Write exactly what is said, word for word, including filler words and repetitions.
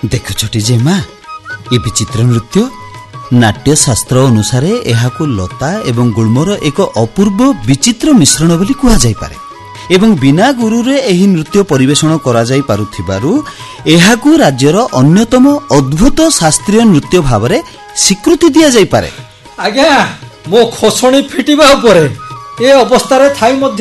ଦେଖୁଛଟି ଯେ ମା, ଏ ବିଚିତ୍ର ନୃତ୍ୟ ନାଟ୍ୟ ଶାସ୍ତ୍ର ଅନୁସାରେ ଏହାକୁ ଲତା ଏବଂ ଗୁଳ୍ମର ଏକ ଅପୂର୍ବ ବିଚିତ୍ର ମିଶ୍ରଣ ବୋଲି କୁହାଯାଇପାରେ ଏବଂ ବିନା ଗୁରୁରେ ଏହି ନୃତ୍ୟ ପରିବେଷଣ କରାଯାଇ ପାରୁଥିବାରୁ ଏହାକୁ ରାଜ୍ୟର ଅନ୍ୟତମ ଅଦ୍ଭୁତ ଶାସ୍ତ୍ରୀୟ ନୃତ୍ୟ ଭାବରେ ସ୍ୱୀକୃତି ଦିଆଯାଇପାରେ। ଆଜ୍ଞା, ମୋ ଖୋସଣୀ ଫିଟିବା ଉପରେ ଏ ଅବସ୍ଥାରେ ଥାଇ ମଧ୍ୟ